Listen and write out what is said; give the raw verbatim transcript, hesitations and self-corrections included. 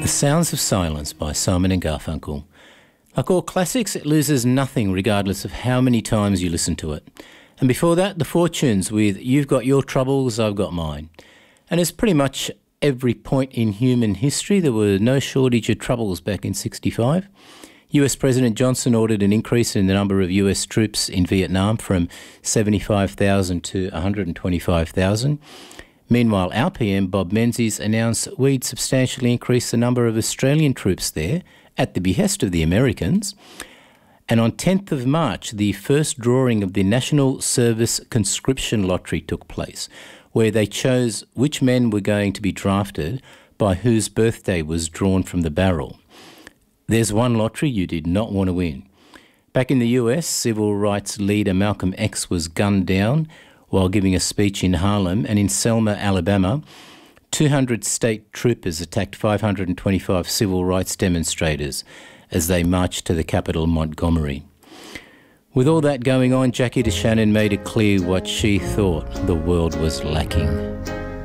The Sounds of Silence by Simon and Garfunkel. Like all classics, it loses nothing regardless of how many times you listen to it. And before that, The Fortunes with You've Got Your Troubles, I've Got Mine. And as pretty much every point in human history, there were no shortage of troubles back in sixty-five. U S President Johnson ordered an increase in the number of U S troops in Vietnam from seventy-five thousand to one hundred twenty-five thousand. Meanwhile, our P M, Bob Menzies, announced we'd substantially increase the number of Australian troops there at the behest of the Americans. And on tenth of March, the first drawing of the National Service Conscription Lottery took place, where they chose which men were going to be drafted by whose birthday was drawn from the barrel. There's one lottery you did not want to win. Back in the U S, civil rights leader Malcolm X was gunned down while giving a speech in Harlem, and in Selma, Alabama, two hundred state troopers attacked five hundred twenty-five civil rights demonstrators as they marched to the capital, Montgomery. With all that going on, Jackie DeShannon made it clear what she thought the world was lacking.